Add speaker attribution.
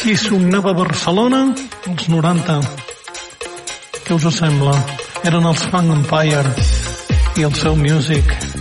Speaker 1: Així sonava Barcelona als 90. Què us sembla? Eren els Funk Empire i el seu Music.